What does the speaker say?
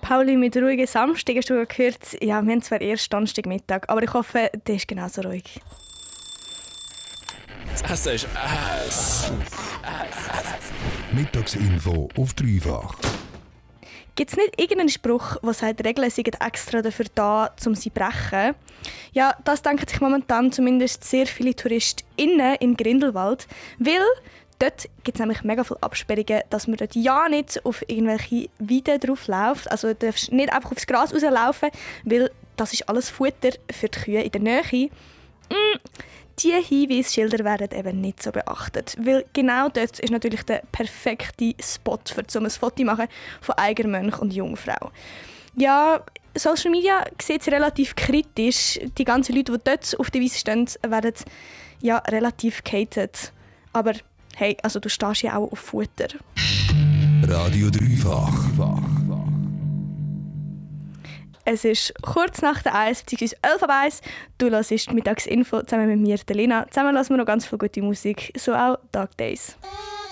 Pauli, mit ruhigen Samstag hast du gehört, ja, wir haben zwar erst Donnerstagmittag, aber ich hoffe, der ist genauso ruhig. Das ist Mittagsinfo auf dreifach. Gibt es nicht irgendeinen Spruch, der sagt, Regeln sind extra dafür da, um sie zu brechen? Ja, das denken sich momentan zumindest sehr viele TouristInnen in Grindelwald, weil dort gibt es nämlich mega viele Absperrungen, dass man dort ja nicht auf irgendwelche Weiden drauf läuft. Also du darfst nicht einfach aufs Gras rauslaufen, weil das ist alles Futter für die Kühe in der Nähe. Die Hinweisschilder werden eben nicht so beachtet, weil genau dort ist natürlich der perfekte Spot, um ein Foto zu machen von Eigermönch und Jungfrau. Ja, Social Media sieht es relativ kritisch. Die ganzen Leute, die dort auf der Wiese stehen, werden ja relativ gehatet. Aber hey, also du stehst ja auch auf Futter. Radio Dreifach. Es ist kurz nach der 1, bzw. 11 ab 1. Du hörst die Mittagsinfo zusammen mit mir, der Lena. Zusammen hören wir noch ganz viel gute Musik, so auch Dark Days.